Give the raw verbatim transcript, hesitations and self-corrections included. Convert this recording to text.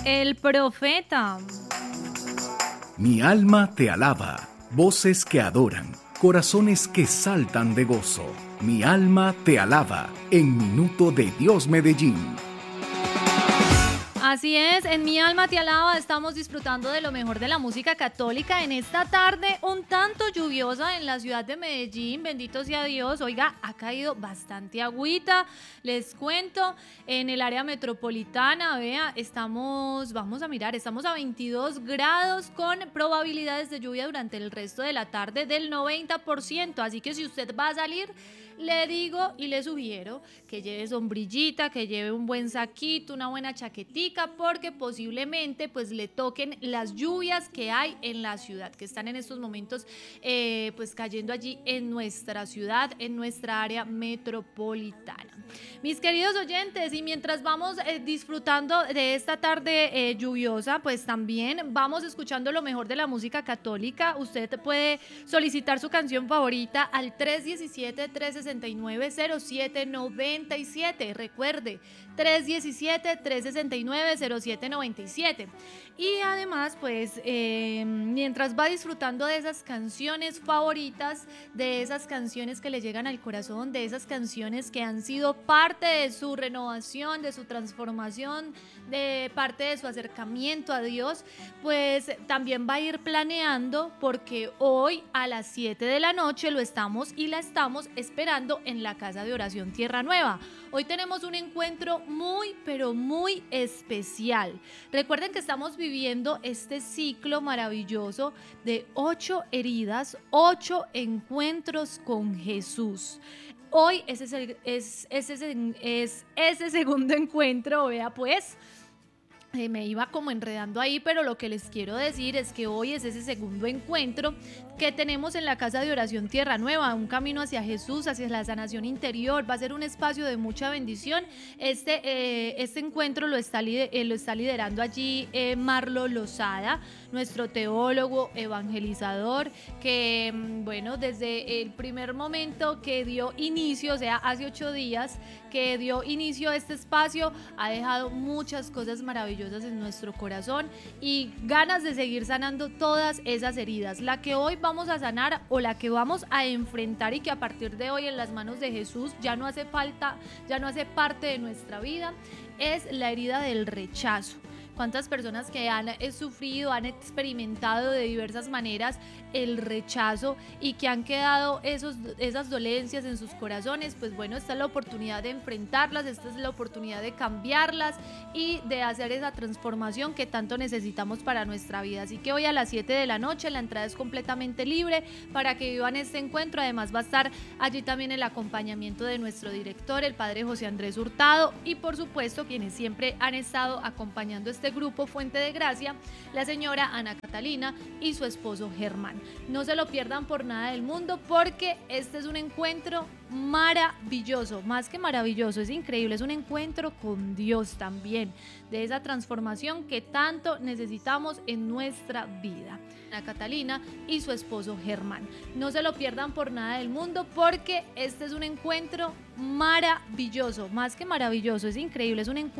El profeta. Mi alma te alaba, voces que adoran, corazones que saltan de gozo. Mi alma te alaba, en Minuto de Dios Medellín. Así es, en Mi Alma Te Alaba estamos disfrutando de lo mejor de la música católica en esta tarde un tanto lluviosa en la ciudad de Medellín, bendito sea Dios. Oiga, ha caído bastante agüita, les cuento, en el área metropolitana, vea, estamos, vamos a mirar, estamos a veintidós grados con probabilidades de lluvia durante el resto de la tarde del noventa por ciento, así que si usted va a salir, le digo y le sugiero que lleve sombrillita, que lleve un buen saquito, una buena chaquetica, porque posiblemente pues le toquen las lluvias que hay en la ciudad, que están en estos momentos eh, pues cayendo allí en nuestra ciudad, en nuestra área metropolitana. Mis queridos oyentes, y mientras vamos eh, disfrutando de esta tarde eh, lluviosa, pues también vamos escuchando lo mejor de la música católica. Usted puede solicitar su canción favorita al tres uno siete, tres seis nueve, cero siete nueve siete. Recuerde, tres uno siete, tres seis nueve, cero siete nueve siete. Y además, pues, eh, mientras va disfrutando de esas canciones favoritas, de esas canciones que le llegan al corazón, de esas canciones que han sido parte de su renovación, de su transformación, de parte de su acercamiento a Dios, pues también va a ir planeando, porque hoy a las siete de la noche lo estamos y la estamos esperando en la Casa de Oración Tierra Nueva. Hoy tenemos un encuentro muy, pero muy especial. Recuerden que estamos viviendo este ciclo maravilloso de ocho heridas, ocho encuentros con Jesús. Hoy ese es, el, es, ese es ese segundo encuentro, vea pues. Eh, me iba como enredando ahí, pero lo que les quiero decir es que hoy es ese segundo encuentro que tenemos en la Casa de Oración Tierra Nueva, un camino hacia Jesús, hacia la sanación interior. Va a ser un espacio de mucha bendición. Este, eh, este encuentro lo está, eh, lo está liderando allí eh, Marlo Lozada, nuestro teólogo, evangelizador, que bueno, desde el primer momento que dio inicio, o sea, hace ocho días que dio inicio a este espacio, ha dejado muchas cosas maravillosas en nuestro corazón y ganas de seguir sanando todas esas heridas. La que hoy vamos a sanar o la que vamos a enfrentar y que a partir de hoy en las manos de Jesús ya no hace falta, ya no hace parte de nuestra vida, es la herida del rechazo. ¿Cuántas personas que han sufrido, han experimentado de diversas maneras el rechazo y que han quedado esos, esas dolencias en sus corazones? Pues bueno, esta es la oportunidad de enfrentarlas, esta es la oportunidad de cambiarlas y de hacer esa transformación que tanto necesitamos para nuestra vida. Así que hoy a las siete de la noche la entrada es completamente libre para que vivan este encuentro. Además va a estar allí también el acompañamiento de nuestro director, el padre José Andrés Hurtado, y por supuesto quienes siempre han estado acompañando este Este grupo Fuente de Gracia, la señora Ana Catalina y su esposo Germán. No se lo pierdan por nada del mundo, porque este es un encuentro maravilloso, más que maravilloso, es increíble, es un encuentro con Dios también, de esa transformación que tanto necesitamos en nuestra vida. Ana Catalina y su esposo Germán. No se lo pierdan por nada del mundo, porque este es un encuentro maravilloso, más que maravilloso, es increíble, es un encuentro